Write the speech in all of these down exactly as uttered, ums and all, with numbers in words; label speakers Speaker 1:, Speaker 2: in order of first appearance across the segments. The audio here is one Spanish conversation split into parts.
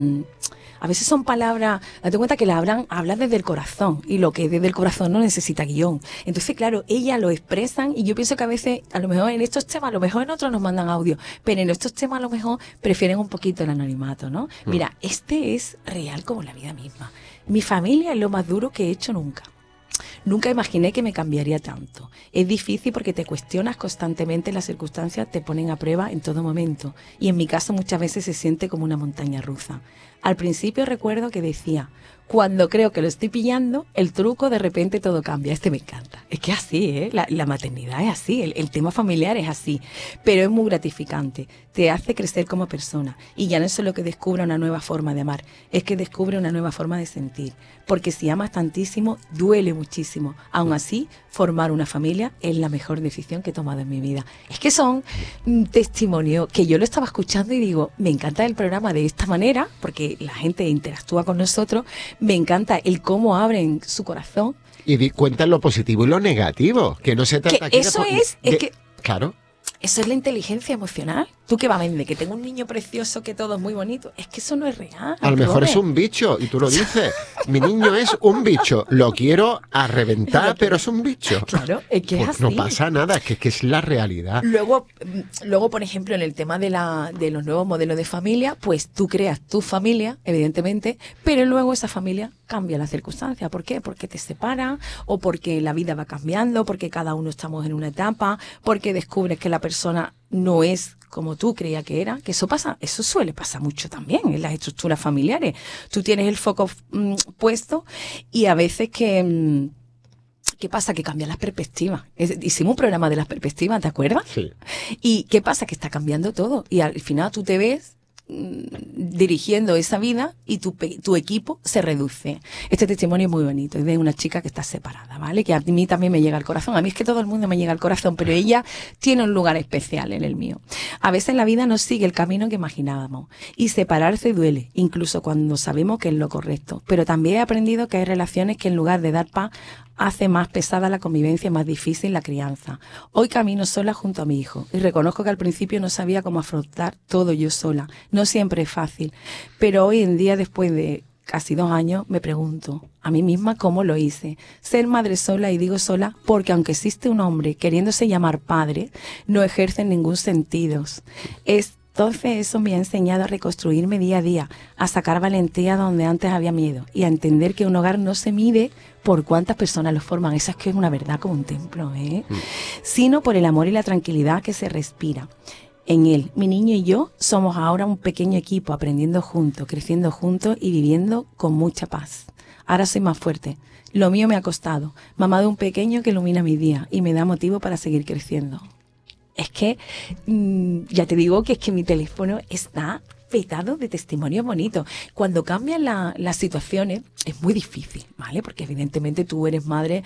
Speaker 1: A veces son palabras, date cuenta que la hablan, hablan desde el corazón, y lo que es desde el corazón no necesita guión. Entonces, claro, ellas lo expresan, y yo pienso que a veces, a lo mejor en estos temas, a lo mejor en otros nos mandan audio, pero en estos temas a lo mejor prefieren un poquito el anonimato, ¿no? Mm. Mira, este es real como la vida misma. Mi familia es lo más duro que he hecho nunca. Nunca imaginé que me cambiaría tanto. Es difícil porque te cuestionas constantemente, las circunstancias te ponen a prueba en todo momento. Y en mi caso muchas veces se siente como una montaña rusa. Al principio recuerdo que decía, cuando creo que lo estoy pillando, el truco, de repente todo cambia. Este me encanta. Es que es así, ¿eh? La, la maternidad es así, el, el tema familiar es así. Pero es muy gratificante. Te hace crecer como persona. Y ya no es solo que descubra una nueva forma de amar, es que descubre una nueva forma de sentir. Porque si amas tantísimo, duele muchísimo. Aún así, formar una familia es la mejor decisión que he tomado en mi vida. Es que son un testimonio que yo lo estaba escuchando y digo, me encanta el programa de esta manera, porque la gente interactúa con nosotros. Me encanta el cómo abren su corazón.
Speaker 2: Y di, cuentan lo positivo y lo negativo, que no se trata
Speaker 1: que
Speaker 2: aquí
Speaker 1: eso
Speaker 2: de,
Speaker 1: es,
Speaker 2: de,
Speaker 1: es que
Speaker 2: claro.
Speaker 1: Eso es la inteligencia emocional. ¿Tú qué va a vender? Que tengo un niño precioso, que todo es muy bonito. Es que eso no es real.
Speaker 2: A lo mejor es un bicho, y tú lo dices. Mi niño es un bicho. Lo quiero a reventar, lo pero es un bicho.
Speaker 1: Claro, es que
Speaker 2: pues
Speaker 1: es así.
Speaker 2: No pasa nada, es que, que es la realidad.
Speaker 1: Luego, luego, por ejemplo, en el tema de, la, de los nuevos modelos de familia, pues tú creas tu familia, evidentemente, pero luego esa familia cambia las circunstancias. ¿Por qué? Porque te separan, o porque la vida va cambiando, porque cada uno estamos en una etapa, porque descubres que la persona no es como tú creías que era, que eso pasa, eso suele pasar mucho también en las estructuras familiares. Tú tienes el foco mmm, puesto, y a veces que... Mmm, ¿qué pasa? Que cambian las perspectivas. Hicimos un programa de las perspectivas, ¿te acuerdas?
Speaker 2: Sí.
Speaker 1: ¿Y qué pasa? Que está cambiando todo, y al final tú te ves dirigiendo esa vida y tu, tu equipo se reduce. Este testimonio es muy bonito, es de una chica que está separada, ¿vale? Que a mí también me llega al corazón. A mí es que todo el mundo me llega al corazón, pero ella tiene un lugar especial en el mío. A veces la vida no sigue el camino que imaginábamos, y separarse duele, incluso cuando sabemos que es lo correcto. Pero también he aprendido que hay relaciones que, en lugar de dar paz, hace más pesada la convivencia, más difícil la crianza. Hoy camino sola junto a mi hijo, y reconozco que al principio no sabía cómo afrontar todo yo sola. No siempre es fácil, pero hoy en día, después de casi dos años, me pregunto a mí misma cómo lo hice. Ser madre sola, y digo sola porque aunque existe un hombre queriéndose llamar padre, no ejerce ningún sentido. Es Entonces eso me ha enseñado a reconstruirme día a día, a sacar valentía donde antes había miedo, y a entender que un hogar no se mide por cuántas personas lo forman, esa es que es una verdad como un templo, ¿eh? Mm. Sino por el amor y la tranquilidad que se respira en él. Mi niño y yo somos ahora un pequeño equipo, aprendiendo juntos, creciendo juntos y viviendo con mucha paz. Ahora soy más fuerte. Lo mío me ha costado. Mamá de un pequeño que ilumina mi día y me da motivo para seguir creciendo. Es que, mmm, ya te digo que es que mi teléfono está petado de testimonios bonitos. Cuando cambian la, las situaciones es muy difícil, ¿vale? Porque evidentemente tú eres madre,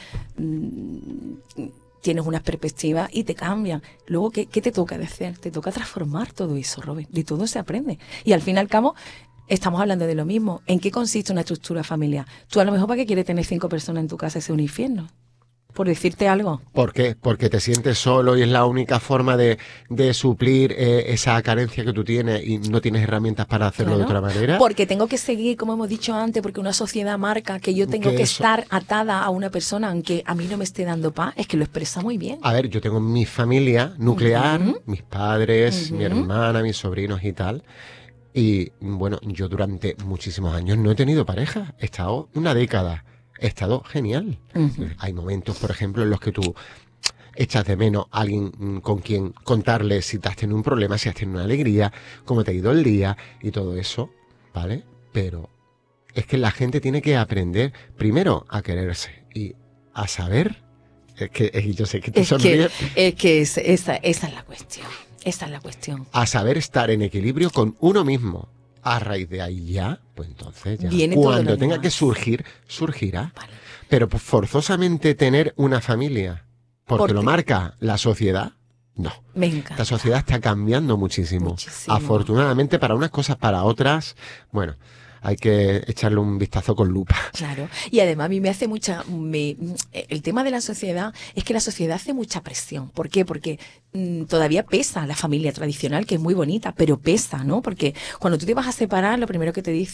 Speaker 1: mmm, tienes unas perspectivas y te cambian. Luego, ¿qué, qué te toca de hacer? Te toca transformar todo eso, Robert. De todo se aprende. Y al fin y al cabo, estamos hablando de lo mismo. ¿En qué consiste una estructura familiar? Tú a lo mejor, ¿para qué quieres tener cinco personas en tu casa? Es un infierno. Por decirte algo.
Speaker 2: ¿Por qué? Porque te sientes solo y es la única forma de, de suplir eh, esa carencia que tú tienes y no tienes herramientas para hacerlo, claro, de otra manera.
Speaker 1: Porque tengo que seguir, como hemos dicho antes, porque una sociedad marca que yo tengo que, que estar atada a una persona, aunque a mí no me esté dando paz. Es que lo expresa muy bien.
Speaker 2: A ver, yo tengo mi familia nuclear, uh-huh. mis padres, uh-huh. mi hermana, mis sobrinos y tal. Y bueno, yo durante muchísimos años no he tenido pareja. He estado una década. He estado genial. Uh-huh. Hay momentos, por ejemplo, en los que tú echas de menos a alguien con quien contarle si te has tenido un problema, si has tenido una alegría, cómo te ha ido el día y todo eso, ¿vale? Pero es que la gente tiene que aprender primero a quererse y a saber. Es que es, yo sé que te
Speaker 1: es
Speaker 2: sonríes.
Speaker 1: Que, es que es, esa, esa es la cuestión. Esa es la cuestión.
Speaker 2: A saber estar en equilibrio con uno mismo. A raíz de ahí ya, pues entonces ya,
Speaker 1: viene
Speaker 2: cuando tenga que surgir, surgirá. Vale. Pero pues, forzosamente tener una familia, porque ¿Por lo marca la sociedad, no.
Speaker 1: Me encanta.
Speaker 2: La sociedad está cambiando muchísimo.
Speaker 1: muchísimo.
Speaker 2: Afortunadamente para unas cosas, para otras, bueno, hay que echarle un vistazo con lupa.
Speaker 1: Claro, y además a mí me hace mucha, me, el tema de la sociedad es que la sociedad hace mucha presión. ¿Por qué? Porque mmm, todavía pesa la familia tradicional, que es muy bonita, pero pesa, ¿no? Porque cuando tú te vas a separar, lo primero que te dice